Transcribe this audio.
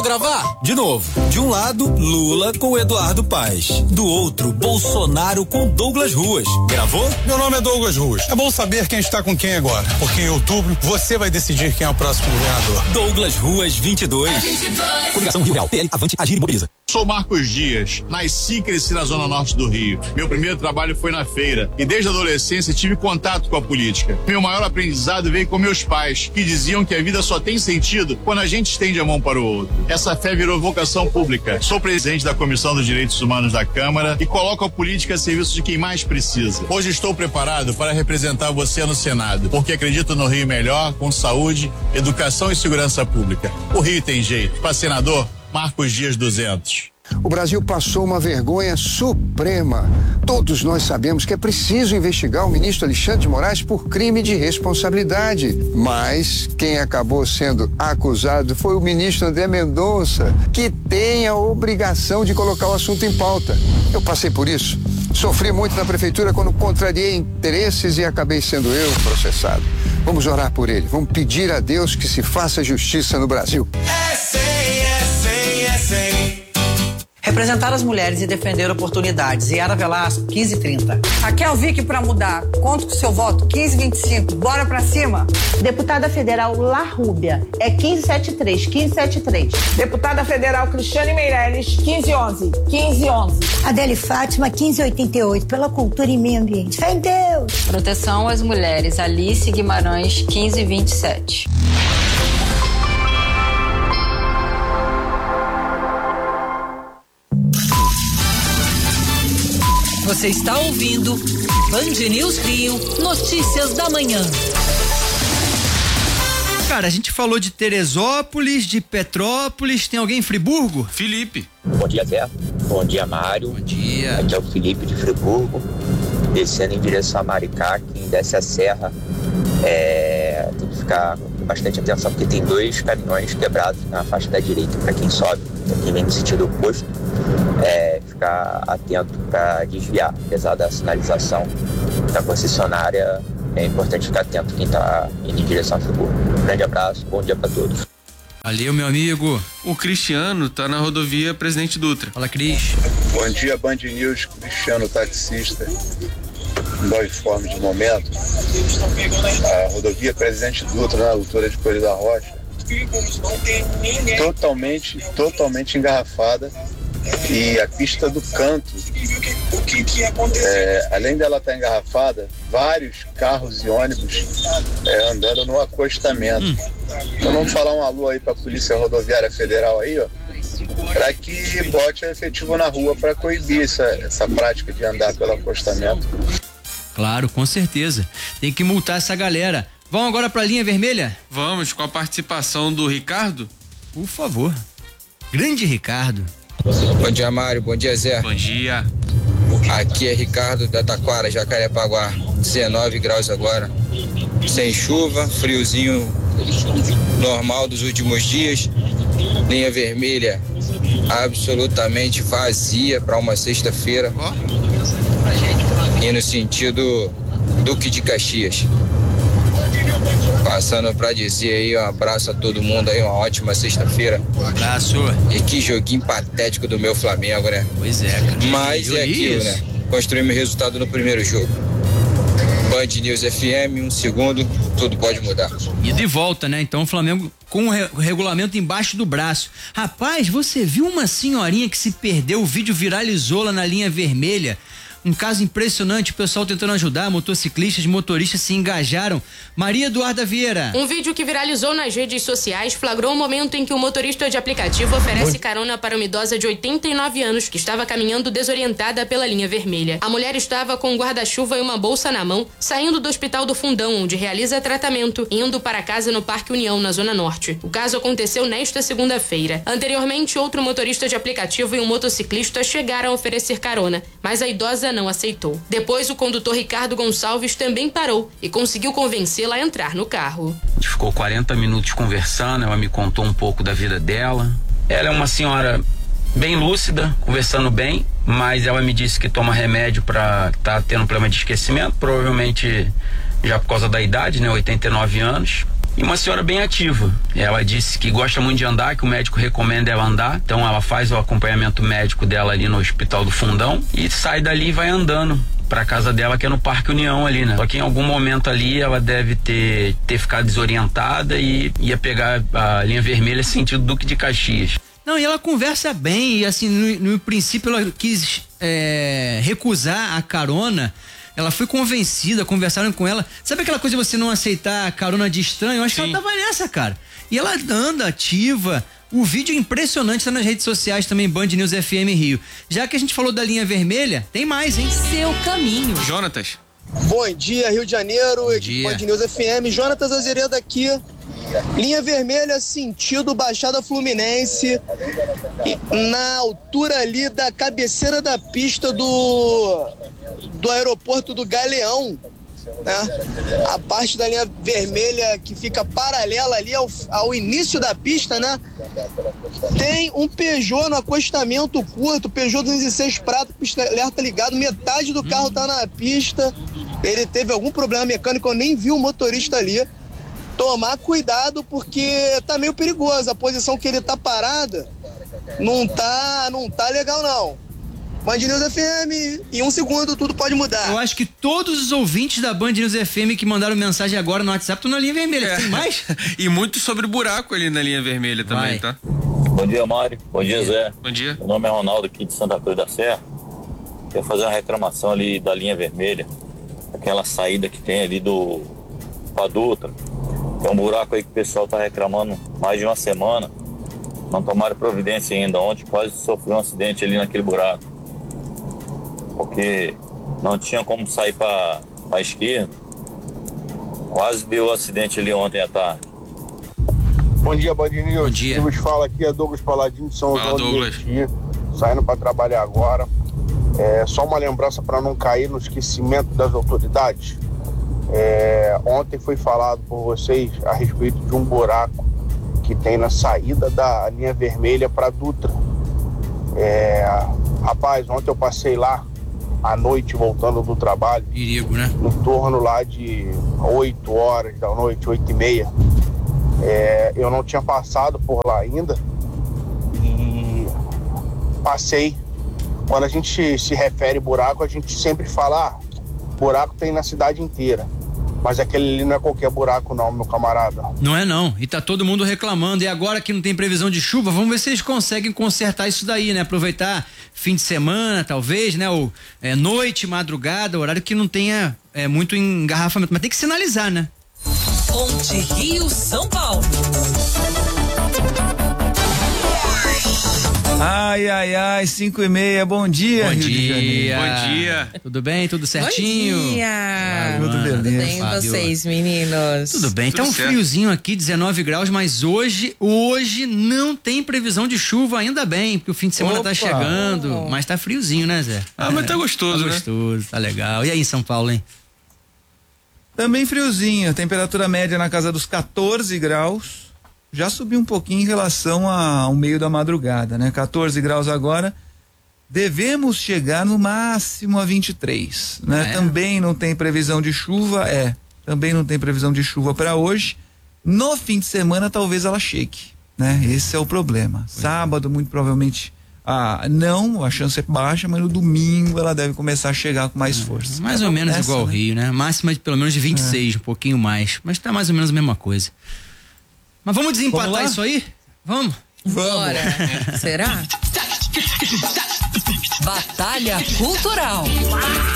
gravar? De novo. De um lado, Lula com Eduardo Paes. Do outro, Bolsonaro com Douglas Ruas. Gravou? Meu nome é Douglas Ruas. É bom saber quem está com quem agora, porque em outubro você vai decidir quem é o próximo governador. Douglas Ruas 22. Coligação Rio Real, PL, Avante, Agir e Mobiliza. Sou Marcos Dias, nasci e cresci na zona norte do Rio. Meu primeiro trabalho foi na feira e desde a adolescência tive contato com a política. Meu maior aprendizado veio com meus pais, que diziam que a vida só tem sentido quando a gente estende a mão para o outro. Essa fé virou vocação pública. Sou presidente da Comissão dos Direitos Humanos da Câmara e coloco a política a serviço de quem mais precisa. Hoje estou preparado para representar você no Senado, porque acredito no Rio melhor, com saúde, educação e segurança pública. O Rio tem jeito. Para senador, Marcos Dias 200. O Brasil passou uma vergonha suprema. Todos nós sabemos que é preciso investigar o ministro Alexandre de Moraes por crime de responsabilidade. Mas quem acabou sendo acusado foi o ministro André Mendonça, que tem a obrigação de colocar o assunto em pauta. Eu passei por isso. Sofri muito na prefeitura quando contrariei interesses e acabei sendo eu processado. Vamos orar por ele. Vamos pedir a Deus que se faça justiça no Brasil. É 100, é 100, é 100. Representar as mulheres e defender oportunidades. Yara Velasco, 1530. Raquel Vick pra mudar. Conto com seu voto, 1525. Bora pra cima. Deputada Federal La Rúbia, é 1573, 1573. Deputada Federal Cristiane Meirelles, 1511, 1511. Adele Fátima, 1588, pela cultura e meio ambiente. Fé em Deus. Proteção às mulheres, Alice Guimarães, 1527. Você está ouvindo Band News Rio, notícias da manhã. Cara, a gente falou de Teresópolis, de Petrópolis, tem alguém em Friburgo? Felipe. Bom dia, Zé. Bom dia, Mário. Bom dia. Aqui é o Felipe de Friburgo, descendo em direção a Maricá. Quem desce a serra tem que ficar com bastante atenção, porque tem 2 caminhões quebrados na faixa da direita, para quem sobe. Então, quem vem no sentido oposto, ficar atento para desviar, apesar da sinalização da concessionária. É importante ficar atento quem está indo em direção a Friburgo. Grande abraço, bom dia para todos. Valeu, meu amigo. O Cristiano tá na rodovia Presidente Dutra. Fala, Cris. Bom dia, Band News, Cristiano, taxista. Dó informe de momento. A rodovia Presidente Dutra, na altura de Coelho da Rocha, totalmente engarrafada. E a pista do canto, além dela estar engarrafada, vários carros e ônibus andando no acostamento. Então vamos falar um alô aí para a Polícia Rodoviária Federal aí, ó, para que bote efetivo na rua para coibir essa prática de andar pelo acostamento. Claro, com certeza. Tem que multar essa galera. Vamos agora para a linha vermelha? Vamos, com a participação do Ricardo? Por favor. Grande Ricardo. Bom dia, Mário. Bom dia, Zé. Bom dia. Aqui é Ricardo da Taquara, Jacarepaguá. 19 graus agora. Sem chuva, friozinho normal dos últimos dias. Linha vermelha absolutamente vazia para uma sexta-feira. E no sentido Duque de Caxias. Passando pra dizer aí, um abraço a todo mundo aí, uma ótima sexta-feira. Um abraço. E que joguinho patético do meu Flamengo, né? Pois é, cara. Mas é aquilo, né? Construímos resultado no primeiro jogo. Band News FM, um segundo, tudo pode mudar. E de volta, né? Então o Flamengo com o regulamento embaixo do braço. Rapaz, você viu uma senhorinha que se perdeu, o vídeo viralizou lá na linha vermelha. Um caso impressionante, o pessoal tentando ajudar, motociclistas, motoristas se engajaram. Maria Eduarda Vieira. Um vídeo que viralizou nas redes sociais flagrou um momento em que o motorista de aplicativo oferece carona para uma idosa de 89 anos que estava caminhando desorientada pela linha vermelha. A mulher estava com um guarda-chuva e uma bolsa na mão, saindo do Hospital do Fundão, onde realiza tratamento, indo para casa no Parque União, na Zona Norte. O caso aconteceu nesta segunda-feira. Anteriormente, outro motorista de aplicativo e um motociclista chegaram a oferecer carona, mas a idosa não aceitou. Depois, o condutor Ricardo Gonçalves também parou e conseguiu convencê-la a entrar no carro. A gente ficou 40 minutos conversando, ela me contou um pouco da vida dela. Ela é uma senhora bem lúcida, conversando bem, mas ela me disse que toma remédio para tá tendo problema de esquecimento, provavelmente já por causa da idade, né, 89 anos. e uma senhora bem ativa. Ela disse que gosta muito de andar, que o médico recomenda ela andar, então ela faz o acompanhamento médico dela ali no Hospital do Fundão e sai dali e vai andando pra casa dela, que é no Parque União ali, né? Só que em algum momento ali ela deve ter ficado desorientada e ia pegar a linha vermelha sentido Duque de Caxias. Não, e ela conversa bem, e assim, no princípio ela quis recusar a carona. Ela foi convencida, conversaram com ela. Sabe aquela coisa de você não aceitar a carona de estranho? Eu acho que ela tava nessa, cara. E ela anda ativa. O vídeo é impressionante, tá nas redes sociais também, Band News FM Rio. Já que a gente falou da linha vermelha, tem mais, hein? Seu caminho. Jonatas. Bom dia, Rio de Janeiro, Band News FM. Jonatas Azeredo aqui. Linha vermelha, sentido Baixada Fluminense, na altura ali da cabeceira da pista do aeroporto do Galeão, né? A parte da linha vermelha que fica paralela ali ao início da pista, né? Tem um Peugeot no acostamento curto, Peugeot 206 prata, pista alerta ligado, metade do carro tá na pista. Ele teve algum problema mecânico, eu nem vi o motorista ali. Tomar cuidado porque tá meio perigoso. A posição que ele tá parada não tá legal não. Band News FM, em 1 segundo tudo pode mudar. Eu acho que todos os ouvintes da Band News FM que mandaram mensagem agora no WhatsApp estão na linha vermelha. Tem mais? E muito sobre buraco ali na linha vermelha também, tá? Bom dia, Mário. Bom dia, Zé. Bom dia. Meu nome é Ronaldo, aqui de Santa Cruz da Serra. Quero fazer uma reclamação ali da linha vermelha. Aquela saída que tem ali pra Dutra. Tem um buraco aí que o pessoal tá reclamando mais de uma semana. Não tomaram providência ainda. Ontem quase sofreu um acidente ali naquele buraco. Porque não tinha como sair para a esquerda. Quase deu acidente ali ontem à tarde. Bom dia, Band News. Bom dia. Quem vos fala aqui é Douglas Paladino de São João do Douglas. Meriti, saindo para trabalhar agora. Só uma lembrança para não cair no esquecimento das autoridades. Ontem foi falado por vocês a respeito de um buraco que tem na saída da linha vermelha para Dutra. Rapaz, ontem eu passei lá à noite voltando do trabalho. Perigo, né? Em torno lá de 8 horas da noite, 8h30. Eu não tinha passado por lá ainda e passei. Quando a gente se refere buraco, a gente sempre fala, buraco tem na cidade inteira. Mas aquele ali não é qualquer buraco não, meu camarada. Não é não, e tá todo mundo reclamando. E agora que não tem previsão de chuva, vamos ver se eles conseguem consertar isso daí, né? Aproveitar fim de semana, talvez, né? Ou noite, madrugada, horário que não tenha muito engarrafamento. Mas tem que sinalizar, né? Ponte Rio São Paulo. Ai, 5h30, bom dia, Bom Rio dia. de Janeiro. Bom dia. Tudo bem? Tudo certinho? Bom dia. Tudo beleza. Tudo bem vocês, meninos? Tudo bem, Tudo tá um certo. friozinho aqui, 19 graus, mas hoje não tem previsão de chuva, ainda bem, porque o fim de semana tá chegando, mas tá friozinho, né, Zé? Mas tá gostoso, Tá né? gostoso, tá legal. E aí em São Paulo, hein? Também friozinho, temperatura média na casa dos 14 graus. Já subiu um pouquinho em relação ao meio da madrugada, né? 14 graus agora. Devemos chegar no máximo a 23, né? Também não tem previsão de chuva, também não tem previsão de chuva para hoje. No fim de semana talvez ela chegue, né? Esse é o problema. Sábado muito provavelmente não, a chance é baixa, mas no domingo ela deve começar a chegar com mais força. Mais ou menos igual ao Rio, né? Máxima de pelo menos de 26, um pouquinho mais, mas tá mais ou menos a mesma coisa. Mas vamos desempatar isso aí? Vamos? Bora. Será? Batalha Cultural.